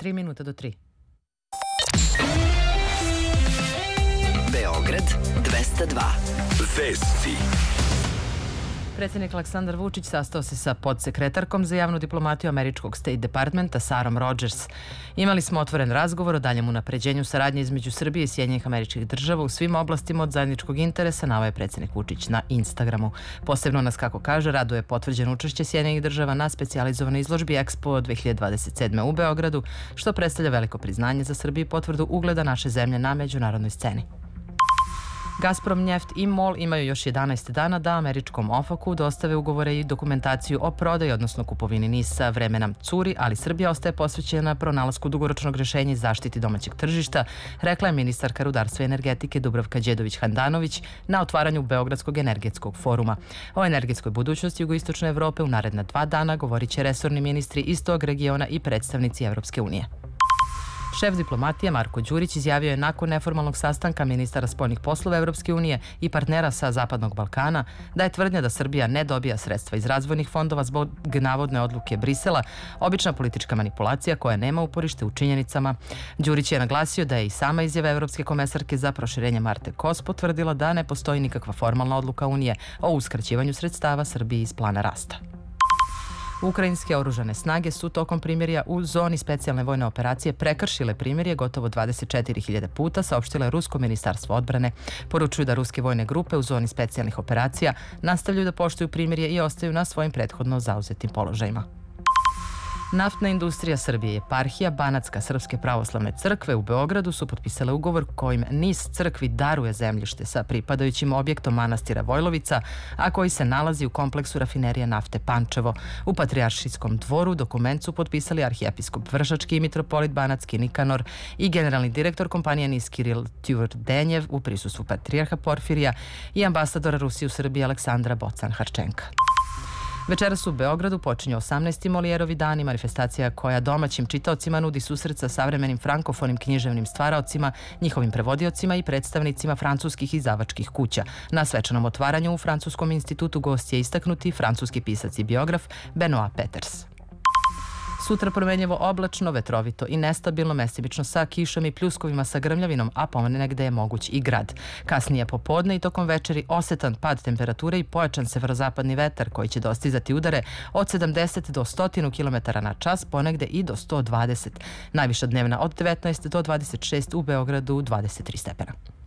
3 minuta do 3. Beograd 202. Vesti. Predsjednik Aleksandar Vučić sastao se sa podsekretarkom za javnu diplomatiju američkog State Departmenta Sarom Rogers. Imali smo otvoren razgovor o daljem unapređenju saradnje između Srbije i Sjedinjenih Američkih Država u svim oblastima od zajedničkog interesa, naveo je predsjednik Vučić na Instagramu. Posebno nas, kako kaže, raduje potvrđeno učešće Sjedinjenih Država na specijalizovanoj izložbi Expo 2027. u Beogradu, što predstavlja veliko priznanje za Srbiju i potvrdu ugleda naše zemlje na međunarodnoj sceni. Gazprom, Njeft i MOL imaju još 11 dana da američkom OFAC-u dostave ugovore i dokumentaciju o prodaji, odnosno kupovini NIS-a. Vreme nam curi, ali Srbija ostaje posvećena pronalasku dugoročnog rješenja i zaštiti domaćeg tržišta, rekla je ministarka rudarstva i energetike Dubravka Đedović-Handanović na otvaranju Beogradskog energetskog foruma. O energetskoj budućnosti jugoistočne Evrope u naredna 2 dana govorit će resorni ministri iz tog regiona i predstavnici Evropske unije. Šef diplomatije Marko Đurić izjavio je nakon neformalnog sastanka ministara spoljnih poslova Evropske unije i partnera sa Zapadnog Balkana da je tvrdnja da Srbija ne dobija sredstva iz razvojnih fondova zbog navodne odluke Brisela obična politička manipulacija koja nema uporište u činjenicama. Đurić je naglasio da je i sama izjava Evropske komesarke za proširenje Marte Kos potvrdila da ne postoji nikakva formalna odluka Unije o uskraćivanju sredstava Srbiji iz plana rasta. Ukrajinske oružane snage su tokom primirja u zoni specijalne vojne operacije prekršile primirje gotovo 24.000 puta, saopštilo je Rusko ministarstvo odbrane. Poručuju da ruske vojne grupe u zoni specijalnih operacija nastavljaju da poštuju primirje i ostaju na svojim prethodno zauzetim položajima. Naftna industrija Srbije i eparhija Banatska Srpske pravoslavne crkve u Beogradu su potpisale ugovor kojim NIS crkvi daruje zemljište sa pripadajućim objektom manastira Vojlovica, a koji se nalazi u kompleksu rafinerije nafte Pančevo. U Patrijaršijskom dvoru dokument su potpisali arhijepiskop Vršački i mitropolit Banatski Nikanor i generalni direktor kompanije NIS Kiril Tjurdenjev u prisustvu patrijarha Porfirija i ambasadora Rusije u Srbiji Aleksandra Bocan-Harčenka. Večeras u Beogradu počinje 18. Molijerovi dani, manifestacija koja domaćim čitaocima nudi susret sa savremenim frankofonim književnim stvaraocima, njihovim prevodiocima i predstavnicima francuskih izdavačkih kuća. Na svečanom otvaranju u Francuskom institutu gost je istaknuti francuski pisac i biograf Benoit Peters. Sutra promenljivo oblačno, vetrovito i nestabilno, mestimično sa kišom i pljuskovima sa grmljavinom, a ponegde je moguć i grad. Kasnije popodne i tokom večeri osetan pad temperature i pojačan severozapadni vetar koji će dostizati udare od 70 do 100 km na čas, ponegde i do 120. Najviša dnevna od 19 do 26, u Beogradu 23 stepena.